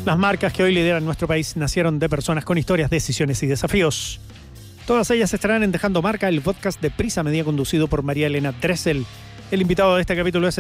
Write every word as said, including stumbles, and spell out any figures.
Las marcas que hoy lideran nuestro país nacieron de personas con historias, decisiones y desafíos. Todas ellas estarán en Dejando Marca, el podcast de Prisa Media conducido por María Elena Dressel. El invitado de este capítulo es